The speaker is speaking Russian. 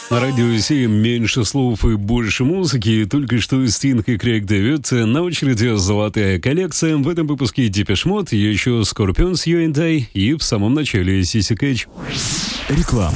На радио 7 меньше слов и больше музыки. Только что Стинг и Крейг Дэвид. На очереди золотая коллекция. В этом выпуске Depeche Mode, еще Scorpions, You and I и в самом начале Sissy Catch. Реклама.